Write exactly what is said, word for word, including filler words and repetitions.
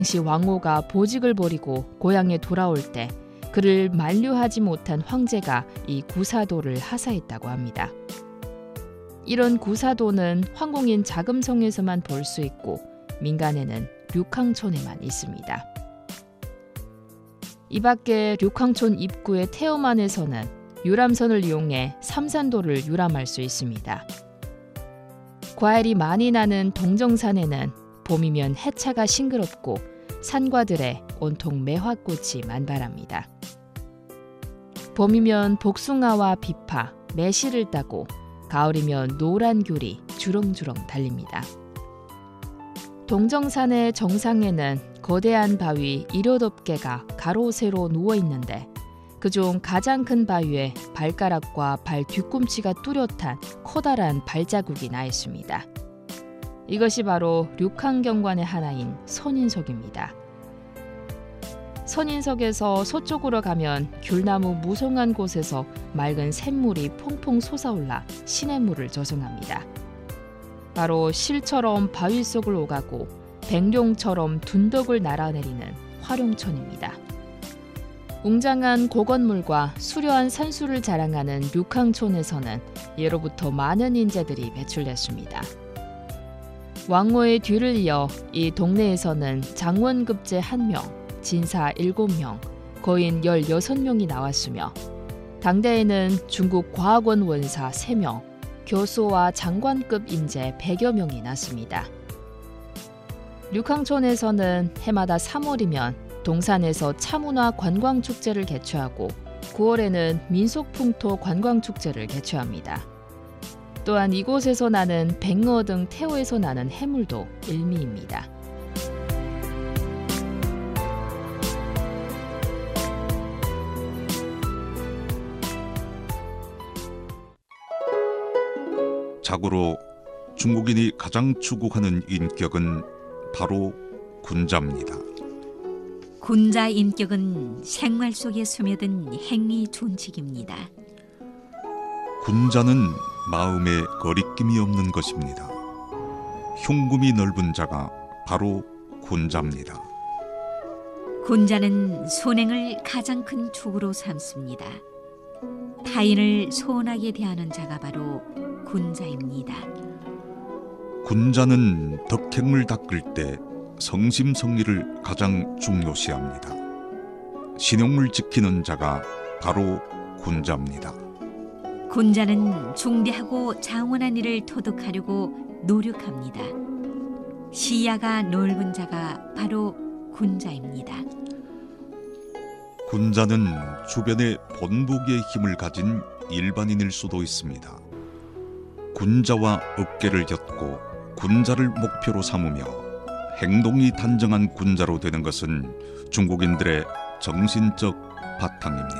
당시 왕후가 보직을 버리고 고향에 돌아올 때 그를 만류하지 못한 황제가 이 구사도를 하사했다고 합니다. 이런 구사도는 황궁인 자금성에서만 볼 수 있고 민간에는 륙항촌에만 있습니다. 이 밖에 륙항촌 입구의 태엄안에서는 유람선을 이용해 삼산도를 유람할 수 있습니다. 과일이 많이 나는 동정산에는 봄이면 해차가 싱그럽고 산과들에 온통 매화꽃이 만발합니다. 봄이면 복숭아와 비파, 매실을 따고 가을이면 노란 귤이 주렁주렁 달립니다. 동정산의 정상에는 거대한 바위 일여덟 개가 가로 세로 누워 있는데 그중 가장 큰 바위에 발가락과 발 뒤꿈치가 뚜렷한 커다란 발자국이 나 있습니다. 이것이 바로 륙항경관의 하나인 선인석입니다. 선인석에서 서쪽으로 가면 귤나무 무성한 곳에서 맑은 샘물이 퐁퐁 솟아올라 시냇물을 조성합니다. 바로 실처럼 바위 속을 오가고 백룡처럼 둔덕을 날아내리는 화룡천입니다. 웅장한 고건물과 수려한 산수를 자랑하는 륙항촌에서는 예로부터 많은 인재들이 배출됐습니다. 왕후의 뒤를 이어 이 동네에서는 장원급제 한 명, 진사 일곱 명, 거인 열여섯 명이 나왔으며 당대에는 중국 과학원 원사 세 명, 교수와 장관급 인재 백여 명이 났습니다. 륙항촌에서는 해마다 삼월이면 동산에서 차문화 관광축제를 개최하고 구월에는 민속풍토 관광축제를 개최합니다. 또한 이곳에서 나는 백어 등 태호에서 나는 해물도 일미입니다. 자고로 중국인이 가장 추구하는 인격은 바로 군자입니다. 군자 인격은 생활 속에 스며든 행위 준칙입니다. 군자는 마음에 거리낌이 없는 것입니다. 흉금이 넓은 자가 바로 군자입니다. 군자는 선행을 가장 큰 축으로 삼습니다. 타인을 소원하게 대하는 자가 바로 군자입니다. 군자는 덕행을 닦을 때 성심성의를 가장 중요시합니다. 신용을 지키는 자가 바로 군자입니다. 군자는 중대하고 장원한 일을 토득하려고 노력합니다. 시야가 넓은 자가 바로 군자입니다. 군자는 주변에 본보기의 힘을 가진 일반인일 수도 있습니다. 군자와 어깨를 엮고 군자를 목표로 삼으며 행동이 단정한 군자로 되는 것은 중국인들의 정신적 바탕입니다.